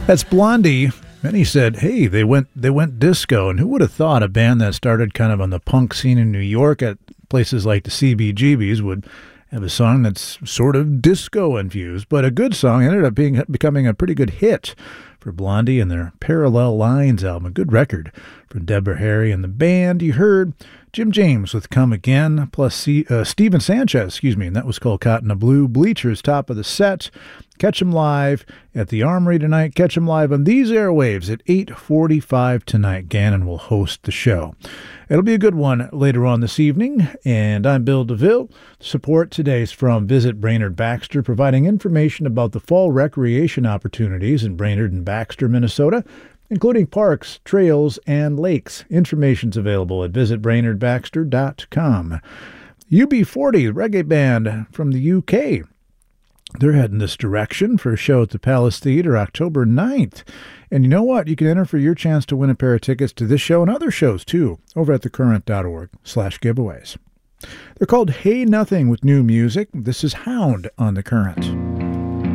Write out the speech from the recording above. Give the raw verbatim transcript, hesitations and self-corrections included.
That's Blondie. Many said, hey, they went they went disco, and who would have thought a band that started kind of on the punk scene in New York at places like the C B G Bs would have a song that's sort of disco-infused, but a good song. Ended up being becoming a pretty good hit for Blondie and their Parallel Lines album, a good record from Deborah Harry and the band. You heard Jim James with Come Again, plus C, uh, Steven Sanchez, excuse me, and that was called Cotton to Blue. Bleachers, top of the set. Catch them live at the Armory tonight. Catch them live on these airwaves at eight forty-five tonight. Gannon will host the show. It'll be a good one later on this evening, and I'm Bill DeVille. Support today is from Visit Brainerd Baxter, providing information about the fall recreation opportunities in Brainerd and Baxter, Minnesota, including parks, trails, and lakes. Information's available at visit brainerd baxter dot com. U B forty, reggae band from the U K. They're heading this direction for a show at the Palace Theatre October ninth. And you know what? You can enter for your chance to win a pair of tickets to this show and other shows, too, over at thecurrent.org slash giveaways. They're called Hey Nothing with new music. This is Hound on The Current.